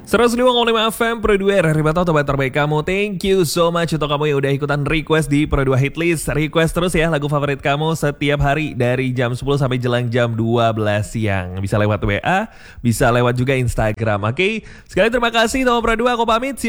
105,5 FM Pro 2 RRI Batam, tempat terbaik kamu. Thank you so much untuk kamu yang udah ikutan request di Pro 2 Hitlist. Request terus ya lagu favorit kamu setiap hari dari jam 10 sampai jelang jam 12 siang. Bisa lewat WA, bisa lewat juga Instagram. Oke, sekali terima kasih Pro 2, aku pamit.